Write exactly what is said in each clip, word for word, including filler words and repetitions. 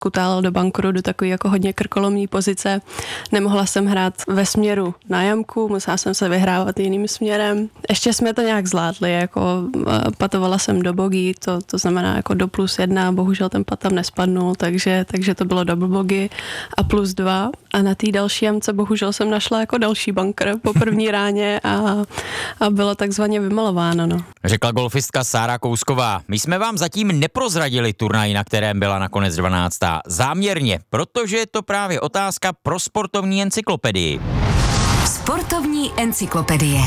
kutálel do bankru, do takové jako hodně krkolomní pozice. Nemohla jsem hrát ve směru na jamku, musela jsem se vyhrávat jiným směrem. Ještě jsme to nějak zvládli, jako patovala jsem do bogy, to, to znamená jako do plus jedna, bohužel ten pat tam nespadnul, takže, takže to bylo double bogy a plus dva. A na té další jamce bohužel jsem našla jako další bunkr po první ráně a, a bylo takzvaně vymalováno. No. Řekla golfistka Sára Kousková. My jsme vám zatím neprozradili turnaj, na kterém byla nakonec dvanáctá. Záměrně, protože je to právě otázka pro sportovní encyklopedii. Sportovní encyklopedie.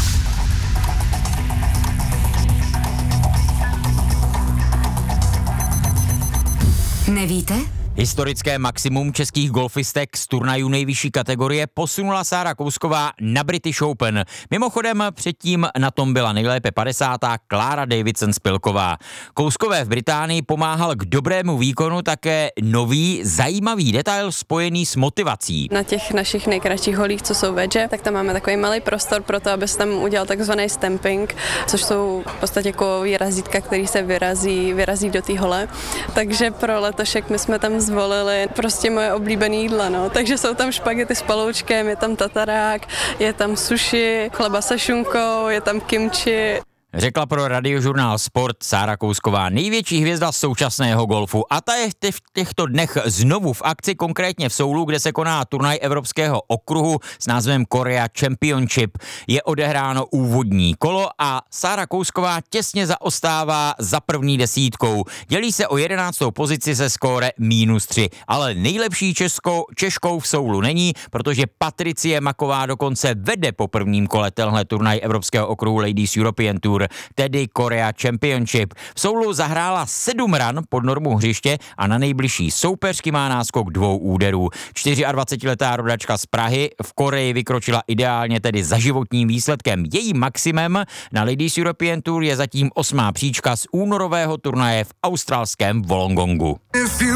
Nevíte? Historické maximum českých golfistek z turnajů nejvyšší kategorie posunula Sára Kousková na British Open. Mimochodem předtím na tom byla nejlépe padesátá Klára Davidson-Spilková. Kouskové v Británii pomáhal k dobrému výkonu také nový zajímavý detail spojený s motivací. Na těch našich nejkratších holích, co jsou wedge, tak tam máme takový malý prostor pro to, aby se tam udělal takzvaný stamping, což jsou v podstatě kovový razítka, který se vyrazí, vyrazí do té hole. Takže pro letošek my jsme tam zvolili prostě moje oblíbené jídla, no. Takže jsou tam špagety s paloučkem, je tam tatarák, je tam sushi, chleba se šunkou, je tam kimchi. Řekla pro Radiožurnál Sport Sára Kousková, největší hvězda současného golfu. A ta je v těchto dnech znovu v akci, konkrétně v Soulu, kde se koná turnaj evropského okruhu s názvem Korea Championship. Je odehráno úvodní kolo a Sára Kousková těsně zaostává za první desítkou. Dělí se o jedenáctou pozici se skóre mínus tři. Ale nejlepší českou, Češkou v Soulu není, protože Patricie Maková dokonce vede po prvním kole tenhle turnaj evropského okruhu Ladies European Tour, tedy Korea Championship. V Soulu zahrála sedm ran pod normu hřiště a na nejbližší soupeřky má náskok dvou úderů. dvacetčtyřletá rodačka z Prahy v Koreji vykročila ideálně, tedy za životním výsledkem. Její maximem na Ladies European Tour je zatím osmá příčka z únorového turnaje v australském Wollongongu.